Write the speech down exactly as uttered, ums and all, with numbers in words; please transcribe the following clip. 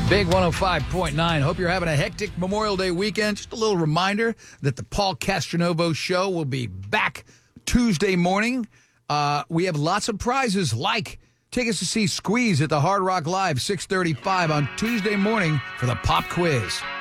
Big one oh five point nine. Hope you're having a hectic Memorial Day weekend. Just a little reminder that the Paul Castronovo Show will be back Tuesday morning. Uh, we have lots of prizes, like tickets to see Squeeze at the Hard Rock Live, six thirty-five on Tuesday morning for the pop quiz.